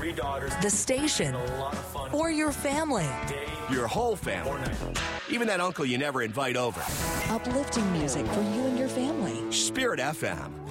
3 daughters. the station, A lot of fun. or your family. Your whole family. Even that uncle you never invite over. Uplifting music for you and your family. Spirit FM.